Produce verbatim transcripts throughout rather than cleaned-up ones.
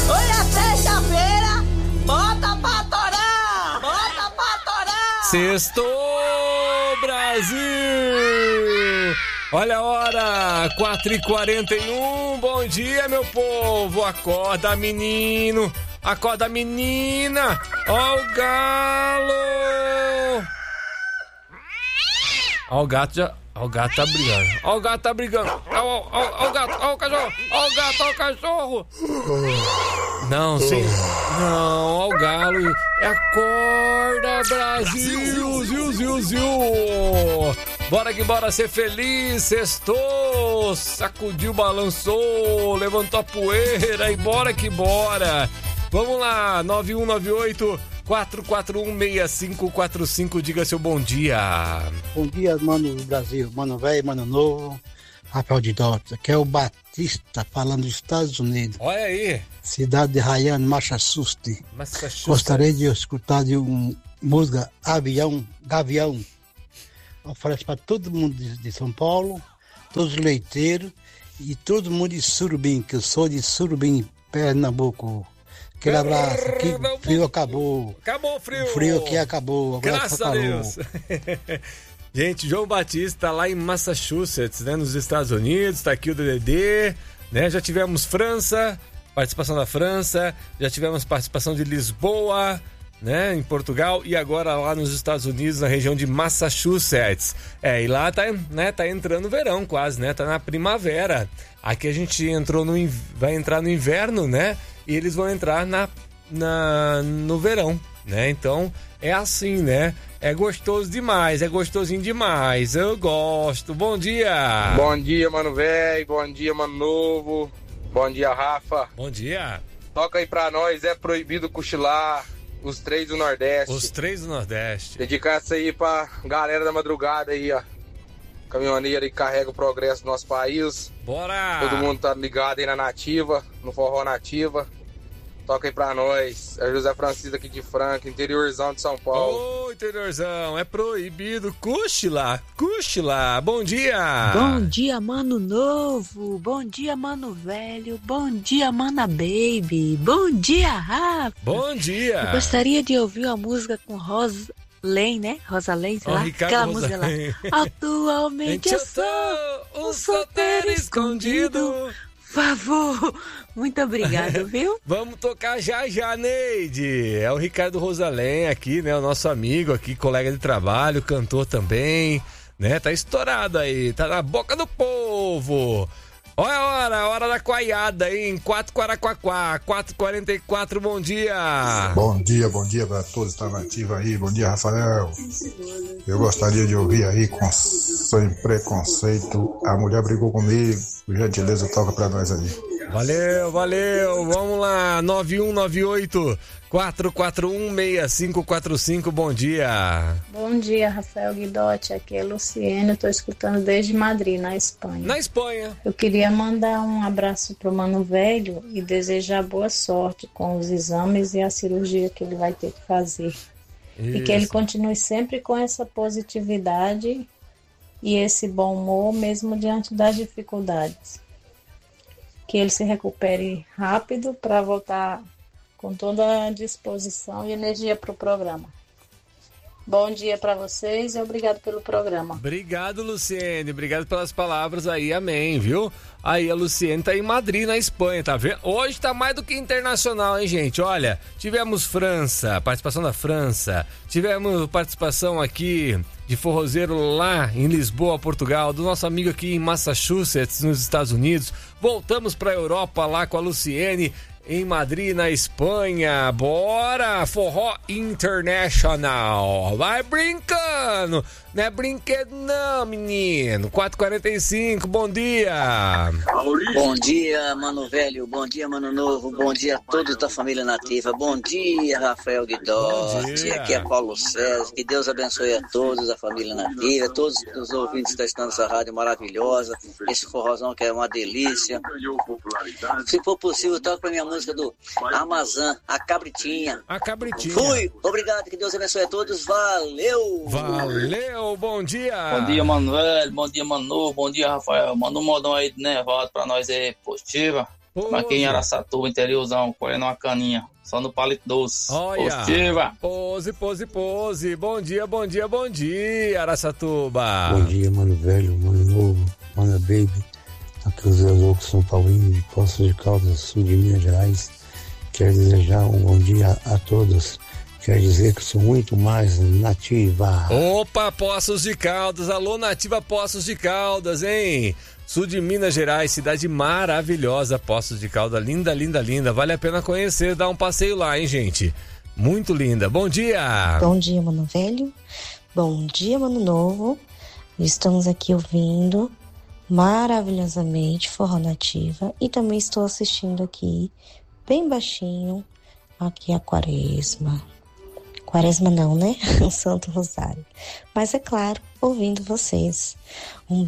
Hoje é sexta-feira, bota pra torar! Bota pra torar! Sextou, Brasil! Olha a hora, quatro e quarenta e um, bom dia, meu povo! Acorda, menino! Acorda, menina! Ó o galo! Ó o gato já... Ó o gato tá brigando. Ó o gato tá brigando. Ó, ó, ó, ó o gato, ó o cachorro. Ó o gato, ó o cachorro. Não, sim. Não, ó o galo. Acorda, Brasil. Ziu, ziu, ziu. Bora que bora ser feliz. Sextou. Sacudiu, balançou. Levantou a poeira e bora que bora. Vamos lá, nove um nove oito quatro quatro um seis cinco quatro cinco, diga seu bom dia. Bom dia, mano do Brasil, mano velho, mano novo, Rafael de Dota, que é o Batista falando dos Estados Unidos. Olha aí. Cidade de Ryan, Massachusetts. Massachusetts. Gostaria de escutar de uma música Avião, Gavião. Oferece para todo mundo de, de São Paulo, todos os leiteiros e todo mundo de Surubim, que eu sou de Surubim, Pernambuco. Aquele abraço, que frio acabou. Acabou o frio. O frio aqui acabou. Agora graças a Deus. Gente, João Batista lá em Massachusetts, né, nos Estados Unidos, tá aqui o D D D, né? Já tivemos França, participação da França, já tivemos participação de Lisboa, né, em Portugal, e agora lá nos Estados Unidos, na região de Massachusetts. É, e lá tá, né, tá entrando o verão quase, né? Tá na primavera. Aqui a gente entrou no vai entrar no inverno, né? E eles vão entrar na, na, no verão, né? Então, é assim, né? É gostoso demais, é gostosinho demais. Eu gosto. Bom dia! Bom dia, mano velho. Bom dia, mano novo. Bom dia, Rafa. Bom dia. Toca aí pra nós, é proibido cochilar. Os três do Nordeste. Os três do Nordeste. Dedicar essa aí pra galera da madrugada aí, ó. Caminhoneiro que carrega o progresso do nosso país. Bora! Todo mundo tá ligado aí na Nativa, no Forró Nativa. Toca aí pra nós. É José Francisco aqui de Franca, interiorzão de São Paulo. Ô, interiorzão, é proibido. Cochilar, cochilar. Bom dia! Bom dia, mano novo. Bom dia, mano velho. Bom dia, mana baby. Bom dia, Rafa. Bom dia! Eu gostaria de ouvir uma música com Rosa Lém, né? Rosa Lém, sei oh, lá. Ricardo Aquela Rosa música Lém. lá. Atualmente eu sou um solteiro escondido. Por favor, muito obrigado, viu? Vamos tocar já já, Neide. É o Ricardo Rosalém aqui, né? O nosso amigo aqui, colega de trabalho, cantor também, né? Tá estourado aí, tá na boca do povo. Olha a hora, a hora da coaiada, hein? quatro Quaraquaquá, quatro e quarenta e quatro, bom dia. Bom dia, bom dia para todos que estão nativos aí. Bom dia, Rafael. Eu gostaria de ouvir aí, com, sem preconceito, A Mulher Brigou Comigo. Por gentileza, toca pra nós aí. Valeu, valeu. Vamos lá, nove um nove oito quatro quatro um seis cinco quatro cinco, bom dia. Bom dia, Rafael Guidotti, aqui é Luciene, eu tô escutando desde Madrid, na Espanha. Na Espanha. Eu queria mandar um abraço pro Mano Velho e desejar boa sorte com os exames e a cirurgia que ele vai ter que fazer. Isso. E que ele continue sempre com essa positividade e esse bom humor, mesmo diante das dificuldades. Que ele se recupere rápido para voltar com toda a disposição e energia para o programa. Bom dia para vocês e obrigado pelo programa. Obrigado, Luciene. Obrigado pelas palavras aí. Amém, viu? Aí a Luciene tá em Madrid, na Espanha, tá vendo? Hoje tá mais do que internacional, hein, gente? Olha, tivemos França, participação da França. Tivemos participação aqui de forrozeiro lá em Lisboa, Portugal, do nosso amigo aqui em Massachusetts, nos Estados Unidos. Voltamos pra Europa lá com a Luciene em Madrid, na Espanha. Bora! Forró International. Vai brincando! Não é brinquedo não, menino. quatro e quarenta e cinco, bom dia! Bom dia, mano velho. Bom dia, mano novo. Bom dia a todos da família nativa. Bom dia, Rafael Guidotti. Aqui é Paulo César. Que Deus abençoe a todos da família nativa, todos os ouvintes da estando essa rádio maravilhosa. Esse forrozão que é uma delícia. Se for possível, toca pra minha música do Amazã, A Cabritinha. A Cabritinha. Fui. Obrigado. Que Deus abençoe a todos. Valeu. Valeu. Bom dia! Bom dia, Manuel. Bom dia, Manu. Bom dia, Rafael. Manda um modão aí de Nevado pra nós aí, positiva. Estamos aqui em Araçatuba, interiorzão, colhendo uma caninha, só no palito doce. Olha, positiva. Pose, pose, pose. Bom dia, bom dia, bom dia, Araçatuba. Bom dia, mano velho, mano novo, mano baby. Aqui é o Zé Louco, São Paulinho, de Poços de Caldas, sul de Minas Gerais. Quero desejar um bom dia a todos. Quer dizer que sou muito mais nativa. Opa, Poços de Caldas. Alô, nativa Poços de Caldas, hein? Sul de Minas Gerais, cidade maravilhosa, Poços de Caldas. Linda, linda, linda. Vale a pena conhecer, dar um passeio lá, hein, gente? Muito linda. Bom dia. Bom dia, mano velho. Bom dia, mano novo. Estamos aqui ouvindo maravilhosamente Forró Nativa. E também estou assistindo aqui, bem baixinho, aqui a Quaresma. Quaresma não, né? O Santo Rosário. Mas é claro, ouvindo vocês. Um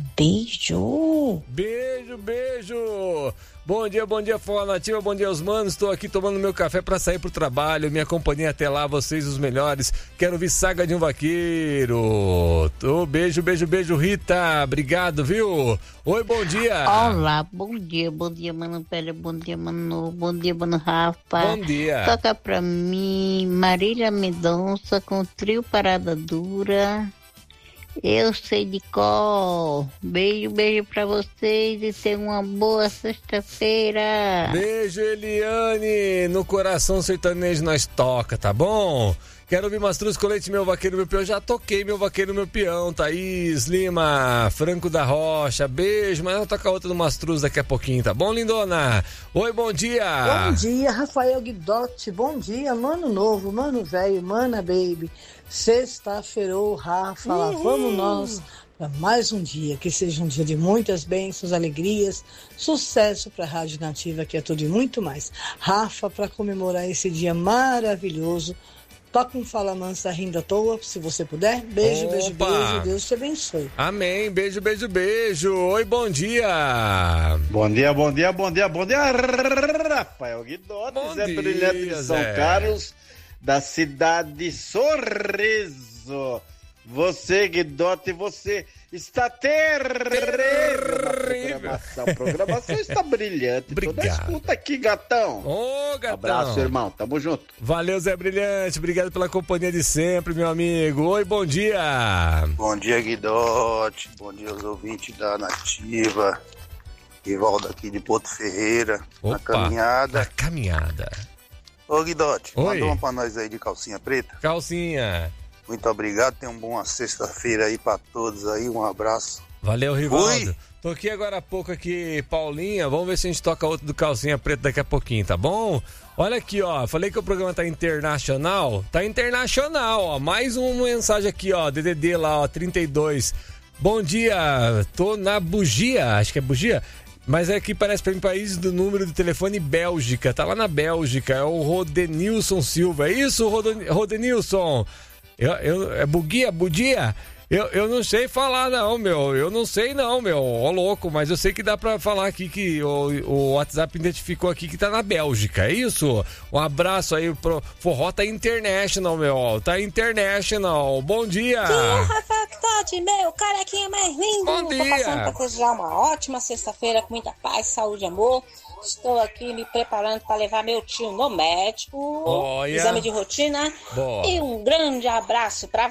beijo! Beijo, beijo! Bom dia, bom dia, Forró Nativa, bom dia aos manos. Estou aqui tomando meu café para sair pro trabalho. Minha companhia até lá, vocês os melhores. Quero ouvir Saga de um Vaqueiro. Oh, beijo, beijo, beijo, Rita. Obrigado, viu? Oi, bom dia. Olá, bom dia, bom dia, mano Pele, bom dia, mano, bom dia, mano Rafa. Bom dia. Toca pra mim, Marília Mendonça com Trio Parada Dura. Eu sei de cor. Beijo, beijo pra vocês e tenham uma boa sexta-feira. Beijo, Eliane. No coração sertanejo nós toca, tá bom? Quero ouvir Mastruz com Leite, Meu Vaqueiro, Meu Peão. Já toquei Meu Vaqueiro, Meu Peão. Thaís, Lima, Franco da Rocha. Beijo, mas eu vou tocar outra do Mastruz daqui a pouquinho, tá bom, lindona? Oi, bom dia. Bom dia, Rafael Guidotti. Bom dia, mano novo, mano velho, mana baby. Sexta-feira, Rafa, lá vamos nós para mais um dia, que seja um dia de muitas bênçãos, alegrias, sucesso para a Rádio Nativa, que é tudo e muito mais. Rafa, para comemorar esse dia maravilhoso, toca um Fala Mansa rindo à toa, se você puder. Beijo, Opa. beijo, beijo, Deus te abençoe. Amém, beijo, beijo, beijo. Oi, bom dia. Bom dia, bom dia, bom dia, bom dia, Rafael Guidotti, bom Zé dia, Brilhante de São Zé. Carlos, da cidade de Sorriso. Você, Guidotti, você está terrível na programação. A programação está brilhante. Obrigado. Toda escuta aqui, gatão. Ô, gatão. Abraço, irmão. Tamo junto. Valeu, Zé Brilhante. Obrigado pela companhia de sempre, meu amigo. Oi, bom dia. Bom dia, Guidotti. Bom dia aos ouvintes da Nativa. Rivaldo aqui de Porto Ferreira. Opa, na caminhada. Na caminhada. Ô, Guidotti, Oi. manda uma pra nós aí de calcinha preta. Calcinha. Muito obrigado, tenha uma boa sexta-feira aí pra todos aí, um abraço. Valeu, Rivaldo. Oi. Tô aqui agora há pouco aqui, Paulinha, vamos ver se a gente toca outro do Calcinha Preta daqui a pouquinho, tá bom? Olha aqui, ó, falei que o programa tá internacional, tá internacional, ó, mais uma mensagem aqui, ó, D D D lá, ó, trinta e dois. Bom dia, tô na Bugia, acho que é Bugia, mas é que parece pra mim país do número do telefone Bélgica, tá lá na Bélgica, é o Rodenilson Silva, é isso, Roden, Rodenilson? Eu, eu, é Bugia, Bugia? Eu, eu não sei falar não, meu, eu não sei não, meu, ó louco, mas eu sei que dá pra falar aqui que o, o WhatsApp identificou aqui que tá na Bélgica, é isso? Um abraço aí pro Forró tá International, meu, tá International, bom dia! Dia, Rafael Guidotti, meu carequinha mais lindo! Bom dia! Tô passando pra desejar uma ótima sexta-feira com muita paz, saúde e amor. Estou aqui me preparando para levar meu tio no médico. Olha. Exame de rotina. Boa. E um grande abraço para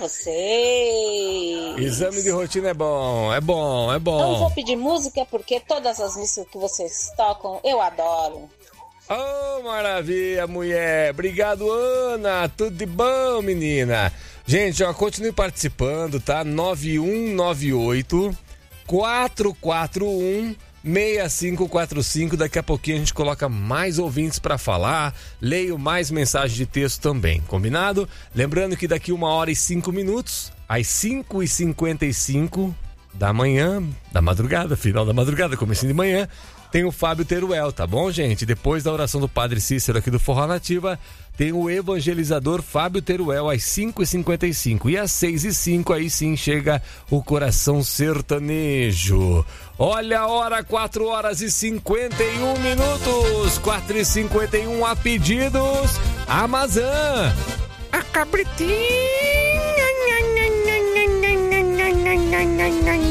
você. Exame de rotina é bom, é bom, é bom. Não vou pedir música porque todas as músicas que vocês tocam eu adoro. Oh, maravilha, mulher. Obrigado, Ana. Tudo de bom, menina. Gente, ó, continue participando, tá? nove um nove oito, quatro quatro um, seis cinco quatro cinco. Daqui a pouquinho a gente coloca mais ouvintes para falar, leio mais mensagens de texto também, combinado? Lembrando que daqui uma hora e cinco minutos, às cinco e cinquenta e cinco da manhã, da madrugada, final da madrugada, comecinho de manhã, tem o Fábio Teruel, tá bom, gente? Depois da oração do Padre Cícero aqui do Forró Nativa, tem o evangelizador Fábio Teruel às cinco e cinquenta e cinco. E às seis e cinco, aí sim chega o Coração Sertanejo. Olha a hora, quatro horas e cinquenta e um minutos. quatro e cinquenta e um a pedidos. Amazã. A cabritinha.